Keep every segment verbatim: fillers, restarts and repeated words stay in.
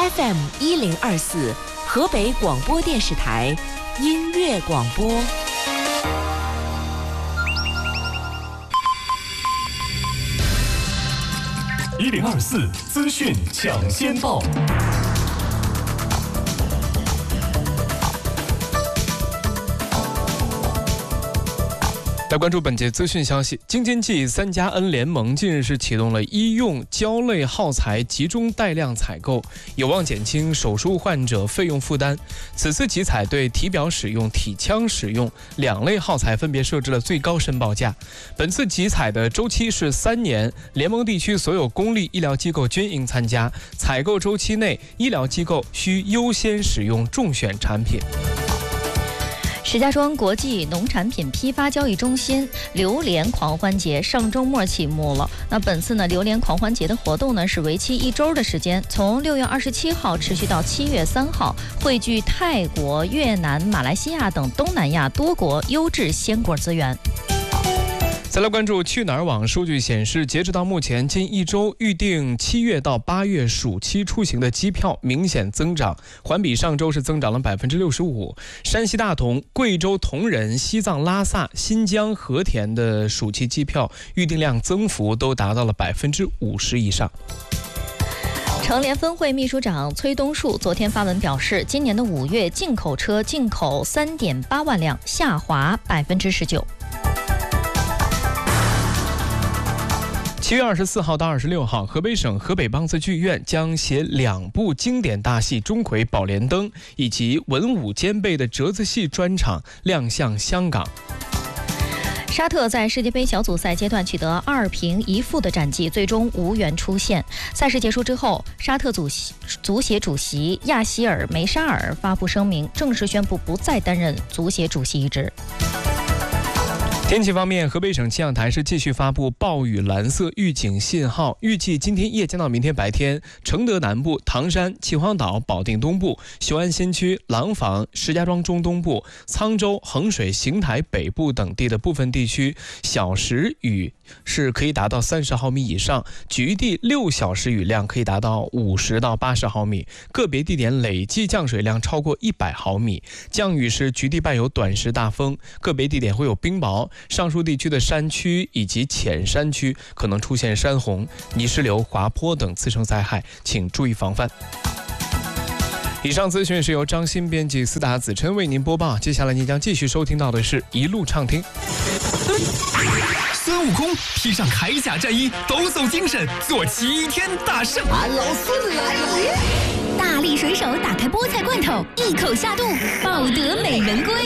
F M 一零二四，河北广播电视台音乐广播。 一零二四资讯抢先报。来关注本节资讯消息，京津冀三加 N 联盟近日是启动了医用胶类耗材集中带量采购，有望减轻手术患者费用负担。此次集采对体表使用、体腔使用两类耗材分别设置了最高申报价。本次集采的周期是三年，联盟地区所有公立医疗机构均应参加。采购周期内，医疗机构需优先使用中选产品。 石家庄国际农产品批发交易中心榴莲狂欢节上周末启幕了。那本次呢，榴莲狂欢节的活动呢是为期一周的时间，从六月二十七号持续到七月三号，汇聚泰国、越南、马来西亚等东南亚多国优质鲜果资源。 再来关注去哪儿网数据显示，截止到目前，近一周预订七月到八月暑期出行的机票明显增长，环比上周是增长了百分之六十五。山西大同、贵州铜仁、西藏拉萨、新疆和田的暑期机票预订量增幅都达到了百分之五十以上。 成联分会秘书长崔东树昨天发文表示，今年的五月进口车进口三点八万辆，下滑百分之十九。 七月二十四号到二十六号，河北省河北梆子剧院将携两部经典大戏《钟馗宝莲灯》以及文武兼备的折子戏专场亮相香港。 沙特在世界杯小组赛阶段取得二平一负的战绩，最终无缘出线。赛事结束之后，沙特足足协主席亚希尔梅沙尔发布声明，正式宣布不再担任足协主席一职。 天气方面，河北省气象台是继续发布暴雨蓝色预警信号，预计今天夜间到明天白天，承德南部、唐山、秦皇岛、保定东部、雄安新区、廊坊、石家庄中东部、沧州、衡水、邢台北部等地的部分地区小时雨是可以达到三十毫米以上，局地六小时雨量可以达到五十到八十毫米，个别地点累计降水量超过一百毫米。降雨时局地伴有短时大风，个别地点会有冰雹。上述地区的山区以及浅山区可能出现山洪、泥石流、滑坡等次生灾害，请注意防范。以上资讯是由张鑫编辑，思达子琛为您播报。接下来您将继续收听到的是一路畅听。 孙悟空披上铠甲战衣，抖擞精神，做齐天大圣。 俺老孙来了！ 大力水手打开菠菜罐头，一口下肚，抱得美人归。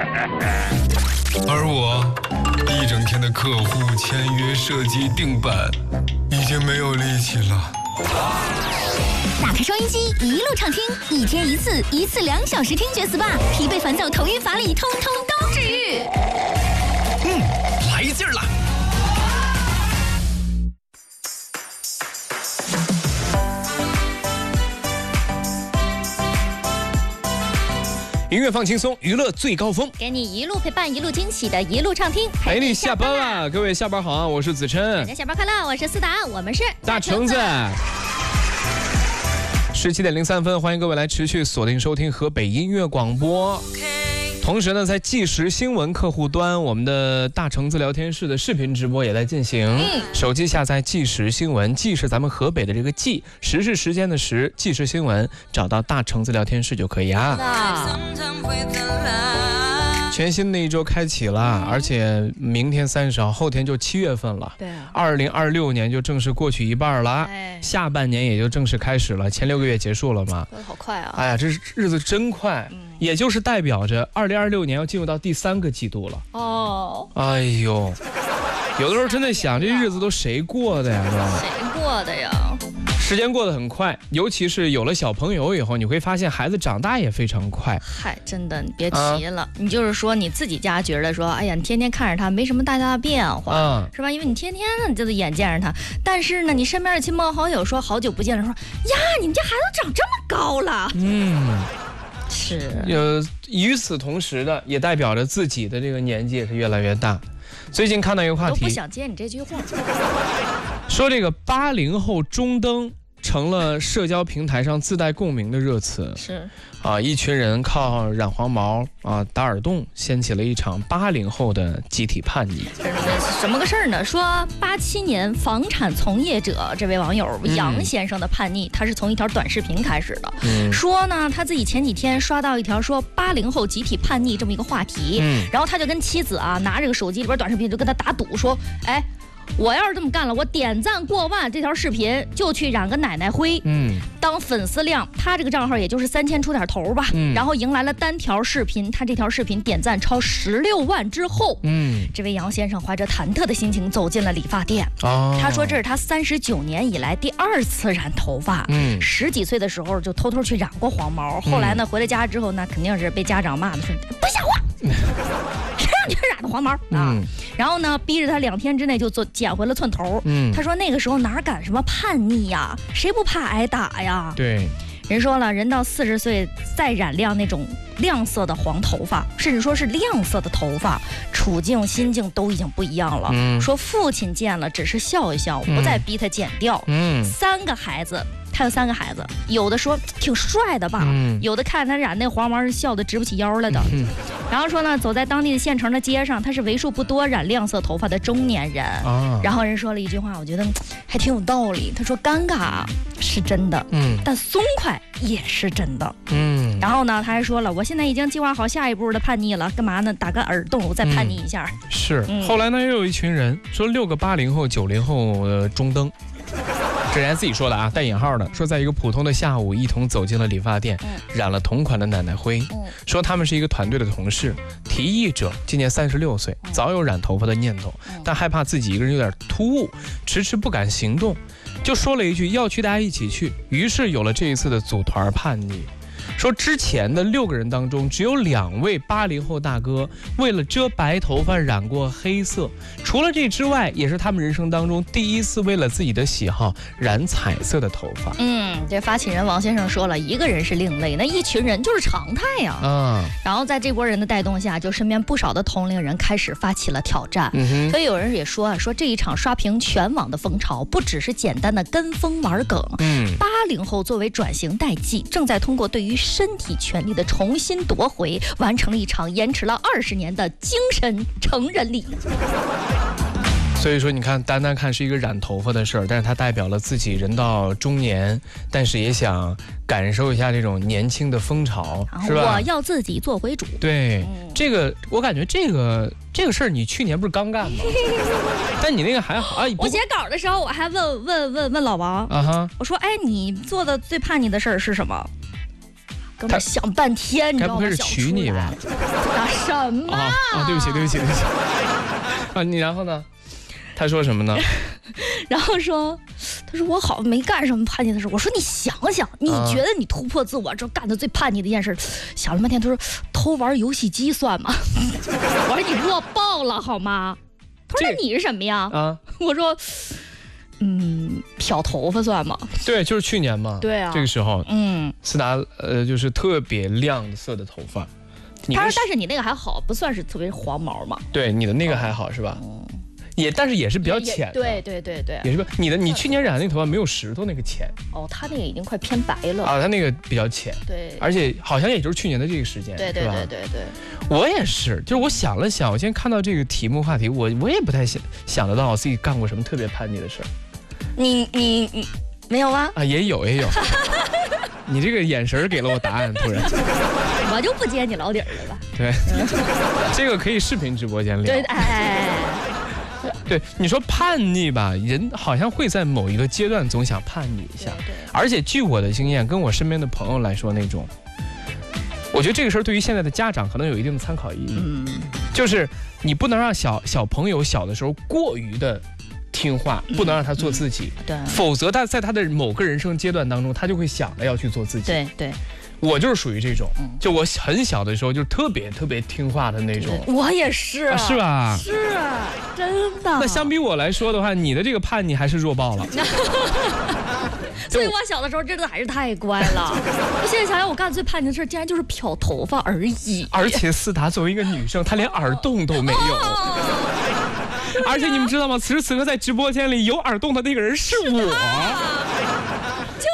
而我一整天的客户签约、设计、定版，已经没有力气了。 打开收音机，一路畅听，一天一次，一次两小时听觉 S P A， 疲惫烦躁、头晕乏力，通通都治愈。 嗯，来劲儿了！ 音乐放轻松，娱乐最高峰， 给你一路陪伴，一路惊喜的一路畅听， 陪你下班啦！各位下班好啊，我是子琛。 大家下班快乐，我是思达，我们是大橙子。十七点零三分，欢迎各位来持续锁定收听河北音乐广播。同时呢，在即时新闻客户端，我们的大橙子聊天室的视频直播也在进行。嗯，手机下载即时新闻，即是咱们河北的这个即，时是时间的时，即时新闻，找到大橙子聊天室就可以啊。全新的一周开启了，而且明天三十号，后天就七月份了。 对啊， 二零二六年就正式过去一半了，哎，下半年也就正式开始了，前六个月结束了嘛。 过得好快啊！ 哎呀，这日子真快，嗯，也就是代表着二零二六年要进入到第三个季度了。哦，哎呦，有的时候真的想，这日子都谁过的呀？是吧？ 谁过的呀？ 时间过得很快，尤其是有了小朋友以后，你会发现孩子长大也非常快。 嗨，真的，你别提了，啊，你就是说你自己家觉得说，哎呀，你天天看着他没什么大大的变化，啊，是吧？因为你天天呢，你就眼见着他，但是呢，你身边的亲朋好友说好久不见了，说呀，你们家孩子长这么高了，嗯，是。 有与此同时的，也代表着自己的这个年纪也是越来越大。最近看到一个话题， 都不想接你这句话， 说这个八零后中登成了社交平台上自带共鸣的热词。 是啊，一群人靠染黄毛啊、打耳洞，掀起了一场八零后的集体叛逆。 什么个事儿呢？说八七年房产从业者这位网友杨先生的叛逆，嗯、他是从一条短视频开始的。嗯、说呢，他自己前几天刷到一条说八零后集体叛逆这么一个话题，嗯、然后他就跟妻子啊拿这个手机里边短视频就跟他打赌说，哎。我要是这么干了，我点赞过万这条视频就去染个奶奶灰，嗯，当粉丝量，他这个账号也就是三千出点头吧，嗯，然后迎来了单条视频，他这条视频点赞超十六万之后，嗯，这位杨先生怀着忐忑的心情走进了理发店，哦，他说这是他三十九年以来第二次染头发，嗯，十几岁的时候就偷偷去染过黄毛，后来呢回了家之后那肯定是被家长骂的，说不像话。谁让你染的黄毛啊、嗯？然后呢，逼着他两天之内就做剪回了寸头。嗯，他说那个时候哪敢什么叛逆呀，谁不怕挨打呀？ 对， 人说了，人到四十岁再染亮那种亮色的黄头发，甚至说是亮色的头发，处境心境都已经不一样了。嗯，说父亲见了只是笑一笑，不再逼他剪掉。嗯，三个孩子。他有三个孩子，有的说挺帅的吧，嗯、有的看他染那黄毛是笑得直不起腰来的。嗯、然后说呢，走在当地的县城的街上，他是为数不多染亮色头发的中年人。啊、然后人说了一句话，我觉得还挺有道理。他说：“尴尬是真的，嗯，但松快也是真的。”嗯。然后呢，他还说了，我现在已经计划好下一步的叛逆了，干嘛呢？打个耳洞，我再叛逆一下。 嗯、是。嗯、后来呢，又有一群人说，六个八零后、九零后的中登。这人家自己说的啊，带引号的，说在一个普通的下午，一同走进了理发店，嗯、染了同款的奶奶灰。嗯、说他们是一个团队的同事，提议者今年三十六岁，早有染头发的念头，嗯、但害怕自己一个人有点突兀，迟迟不敢行动，就说了一句要去大家一起去，于是有了这一次的组团叛逆。说之前的六个人当中，只有两位八零后大哥为了遮白头发染过黑色，除了这之外，也是他们人生当中第一次为了自己的喜好染彩色的头发。 嗯，这发起人王先生说了，一个人是另类，那一群人就是常态呀。啊，然后在这波人的带动下，就身边不少的同龄人开始发起了挑战。嗯、所以有人也说啊，说这一场刷屏全网的风潮，不只是简单的跟风玩梗。嗯，八零后作为转型代际，正在通过对于身体权利的重新夺回，完成了一场延迟了二十年的精神成人礼。 所以说你看，单单看是一个染头发的事儿，但是它代表了自己人到中年，但是也想感受一下这种年轻的风潮，是吧？ 我要自己做回主。 对，嗯、这个我感觉这个这个事儿你去年不是刚干吗？但你那个还好啊。 我写稿的时候我还问问问问老王啊哈，我说哎，你做的最叛逆的事儿是什么？跟我想半天，你知道吗？ 该不会是娶你吧？ 啊什么啊？ 啊，对不起，对不起，对不起。啊，你然后呢？他说什么呢？ 然后说，他说我好没干什么叛逆的事。我说你想想，你觉得你突破自我之后干的最叛逆的一件事，想了半天，他说偷玩游戏机算吗？我说你弱爆了好吗？他说那你是什么呀？啊，我说。嗯，漂头发算吗？ 对，就是去年嘛。 对啊， 这个时候，嗯，斯达呃就是特别亮色的头发。 他说，但是你那个还好，不算是特别黄毛嘛。 对，你的那个还好、哦、是吧？嗯，也但是也是比较浅的。 对对对对， 也是你的你去年染的那头发没有石头那个浅。 哦，他那个已经快偏白了。 啊，他那个比较浅。 对， 而且好像也就是去年的这个时间。 对对对对对。 我也是，就是我想了想，我现在看到这个题目话题，我我也不太想想得到我自己干过什么特别叛逆的事儿。 你你你没有吗？ 啊，也有也有。你这个眼神给了我答案，突然。 我就不揭你老底儿了吧？ 对，这个可以视频直播间聊。 对，哎， 对，你说叛逆吧，人好像会在某一个阶段总想叛逆一下， 对对， 而且据我的经验，跟我身边的朋友来说，那种，我觉得这个事儿对于现在的家长可能有一定的参考意义。嗯，就是你不能让小小朋友小的时候过于的。听话，不能让他做自己， 嗯嗯、对， 否则他在他的某个人生阶段当中，他就会想着要去做自己。 对对， 我就是属于这种，嗯、就我很小的时候就特别特别听话的那种。 我也是、啊啊，是吧？ 是啊，真的。 那相比我来说的话，你的这个叛逆还是弱爆了。 所以我小的时候真的还是太乖了。我现在想想，我干最叛逆的事竟然就是漂头发而已。 而且思达作为一个女生，她连耳洞都没有。哦而且你们知道吗？此时此刻在直播间里有耳洞的那个人是我。 就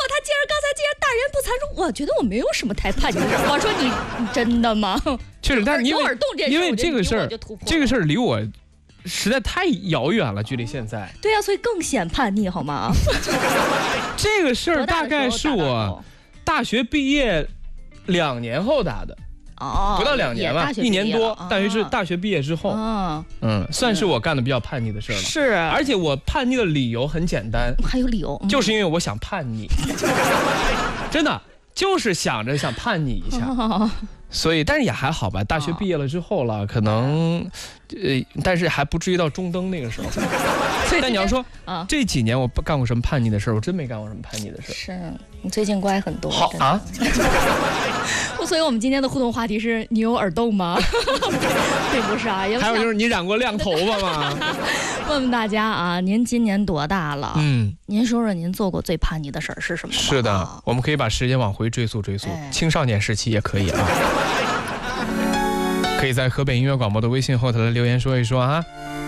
我觉得我没有什么太叛逆的事儿。我说你你真的吗？ 确实，但是因为有耳洞这事儿因为这个事儿，这个事儿儿离我实在太遥远了，距离现在。 对呀、啊，所以更显叛逆，好吗？ 这个事儿大概是我大学毕业两年后打的。 哦， 不到两年吧，一年多，大约是大学毕业之后， 嗯嗯，算是我干的比较叛逆的事了。 是， 而且我叛逆的理由很简单， 还有理由， 嗯、就是因为我想叛逆，真的就是想着想叛逆一下。哦，所以，但是也还好吧。大学毕业了之后了，可能，呃，但是还不至于到中登那个时候。但你要说啊，这几年我不干过什么叛逆的事儿，我真没干过什么叛逆的事儿。 是你最近乖很多。 好啊。 所以我们今天的互动话题是：你有耳洞吗？并不是啊。 还有就是你染过亮头发吗？ 问问大家啊，您今年多大了？ 嗯， 您说说您做过最叛逆的事儿是什么？ 是的，我们可以把时间往回追溯追溯，哎、青少年时期也可以啊。可以在河北音乐广播的微信后台留言说一说啊。